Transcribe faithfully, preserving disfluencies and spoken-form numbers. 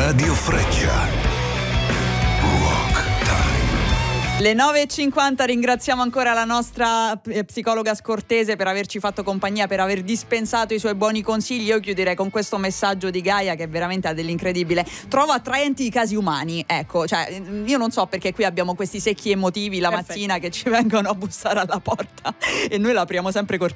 Radio Freccia. Le nove e cinquanta, ringraziamo ancora la nostra psicologa Scortese per averci fatto compagnia, per aver dispensato i suoi buoni consigli. Io chiuderei con questo messaggio di Gaia che veramente ha dell'incredibile. Trovo attraenti i casi umani, ecco, cioè io non so perché qui abbiamo questi secchi emotivi la Perfetto. mattina che ci vengono a bussare alla porta e noi la apriamo sempre col